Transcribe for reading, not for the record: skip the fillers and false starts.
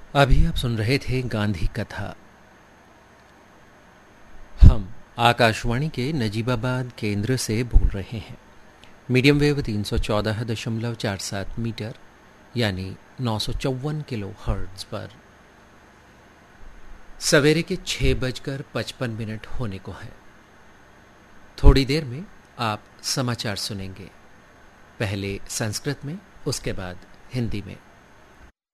अभी आप सुन रहे थे गांधी कथा। हम आकाशवाणी के नजीबाबाद केंद्र से बोल रहे हैं। मीडियम वेव 314.47 मीटर यानी 954 किलो हर्ट्ज पर। सवेरे के 6:55 होने को है। थोड़ी देर में आप समाचार सुनेंगे, पहले संस्कृत में, उसके बाद हिंदी में।